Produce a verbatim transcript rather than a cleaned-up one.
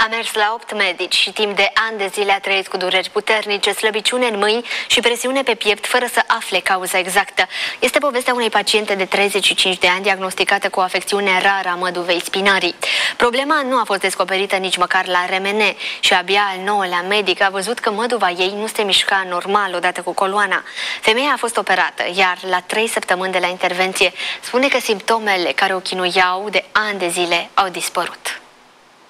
A mers la opt medici și timp de ani de zile a trăit cu dureri puternice, slăbiciune în mâini și presiune pe piept, fără să afle cauza exactă. Este povestea unei paciente de treizeci și cinci de ani diagnosticată cu o afecțiune rară a măduvei spinării. Problema nu a fost descoperită nici măcar la R M N și abia al nouălea medic a văzut că măduva ei nu se mișca normal odată cu coloana. Femeia a fost operată, iar la trei săptămâni de la intervenție spune că simptomele care o chinuiau de ani de zile au dispărut.